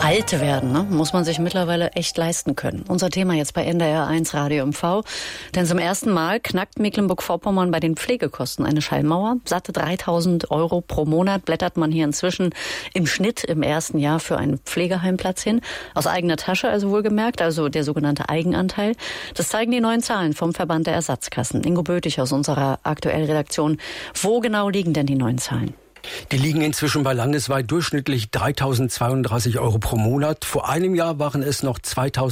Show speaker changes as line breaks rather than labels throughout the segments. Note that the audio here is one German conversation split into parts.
Alt werden, ne? Muss man sich mittlerweile echt leisten können. Unser Thema jetzt bei NDR1 Radio MV. Denn zum ersten Mal knackt Mecklenburg-Vorpommern bei den Pflegekosten eine Schallmauer. Satte 3.000 € pro Monat blättert man hier inzwischen im Schnitt im ersten Jahr für einen Pflegeheimplatz hin. Aus eigener Tasche also wohlgemerkt, also der sogenannte Eigenanteil. Das zeigen die neuen Zahlen vom Verband der Ersatzkassen. Ingo Bötig aus unserer aktuellen Redaktion. Wo genau liegen denn die neuen Zahlen?
Die liegen inzwischen bei landesweit durchschnittlich 3.032 € pro Monat. Vor einem Jahr waren es noch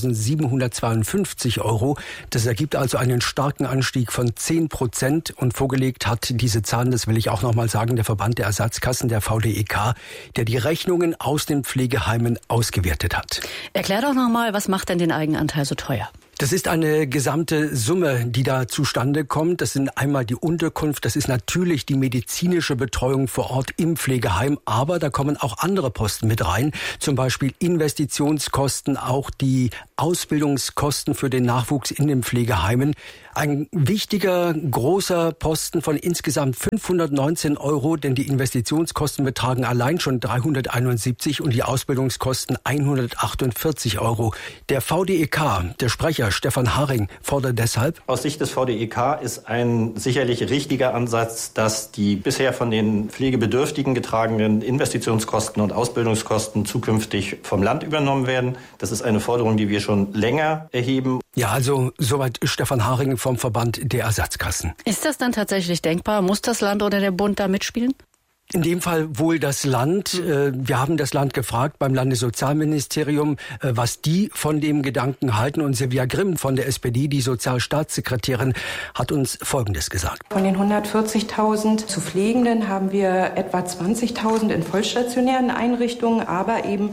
2.752 €. Das ergibt also einen starken Anstieg von 10%. Und vorgelegt hat diese Zahlen, das will ich auch noch mal sagen, der Verband der Ersatzkassen, der VDEK, der die Rechnungen aus den Pflegeheimen ausgewertet hat.
Erklär doch noch mal, was macht denn den Eigenanteil so teuer?
Das ist eine gesamte Summe, die da zustande kommt. Das sind einmal die Unterkunft, das ist natürlich die medizinische Betreuung vor Ort im Pflegeheim, aber da kommen auch andere Posten mit rein, zum Beispiel Investitionskosten, auch die Ausbildungskosten für den Nachwuchs in den Pflegeheimen. Ein wichtiger, großer Posten von insgesamt 519 €, denn die Investitionskosten betragen allein schon 371 und die Ausbildungskosten 148 €. Der VDEK, der Sprecher Stefan Haring, fordert deshalb:
Aus Sicht des VDEK ist ein sicherlich richtiger Ansatz, dass die bisher von den Pflegebedürftigen getragenen Investitionskosten und Ausbildungskosten zukünftig vom Land übernommen werden. Das ist eine Forderung, die wir schon länger erheben.
Ja, also soweit Stefan Haring vom Verband der Ersatzkassen.
Ist das dann tatsächlich denkbar? Muss das Land oder der Bund da mitspielen?
In dem Fall wohl das Land. Wir haben das Land gefragt beim Landessozialministerium, was die von dem Gedanken halten. Und Silvia Grimm von der SPD, die Sozialstaatssekretärin, hat uns Folgendes gesagt.
Von den 140.000 zu Pflegenden haben wir etwa 20.000 in vollstationären Einrichtungen, aber eben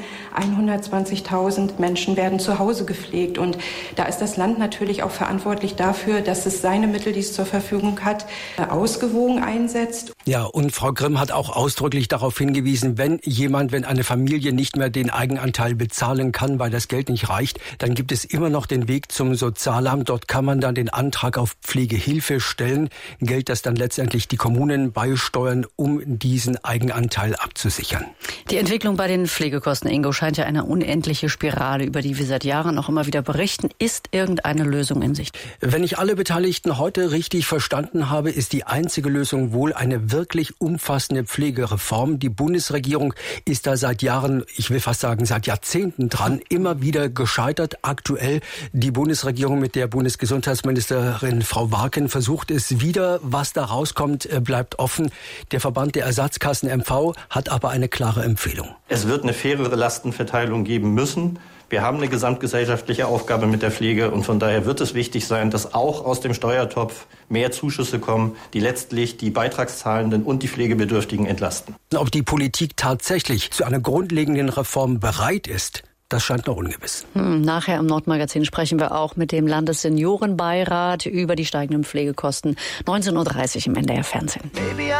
120.000 Menschen werden zu Hause gepflegt. Und da ist das Land natürlich auch verantwortlich dafür, dass es seine Mittel, die es zur Verfügung hat, ausgewogen einsetzt.
Ja, und Frau Grimm hat auch ausdrücklich darauf hingewiesen, wenn eine Familie nicht mehr den Eigenanteil bezahlen kann, weil das Geld nicht reicht, dann gibt es immer noch den Weg zum Sozialamt. Dort kann man dann den Antrag auf Pflegehilfe stellen. Geld, das dann letztendlich die Kommunen beisteuern, um diesen Eigenanteil abzusichern.
Die Entwicklung bei den Pflegekosten, Ingo, scheint ja eine unendliche Spirale, über die wir seit Jahren auch immer wieder berichten. Ist irgendeine Lösung in Sicht?
Wenn ich alle Beteiligten heute richtig verstanden habe, ist die einzige Lösung wohl eine wirklich umfassende Pflegereform. Die Bundesregierung ist da seit Jahren, ich will fast sagen seit Jahrzehnten dran, immer wieder gescheitert. Aktuell die Bundesregierung mit der Bundesgesundheitsministerin Frau Warken versucht es wieder. Was da rauskommt, bleibt offen. Der Verband der Ersatzkassen MV hat aber eine klare Empfehlung.
Es wird eine fairere Lastenverteilung geben müssen. Wir haben eine gesamtgesellschaftliche Aufgabe mit der Pflege und von daher wird es wichtig sein, dass auch aus dem Steuertopf mehr Zuschüsse kommen, die letztlich die Beitragszahlenden und die Pflegebedürftigen entlasten.
Ob die Politik tatsächlich zu einer grundlegenden Reform bereit ist, das scheint noch ungewiss.
Nachher im Nordmagazin sprechen wir auch mit dem Landesseniorenbeirat über die steigenden Pflegekosten. 19:30 Uhr im NDR Fernsehen.